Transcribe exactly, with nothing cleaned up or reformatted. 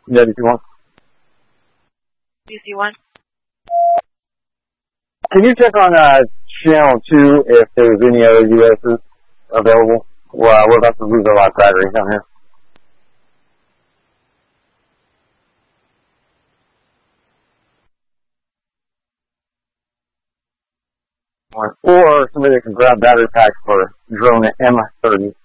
Yeah, D C one. D C one. Can you check on uh, channel two if there's any other U Ss available? Well, we're about to lose a lot of batteries down here. Or somebody that can grab battery packs for drone M thirty.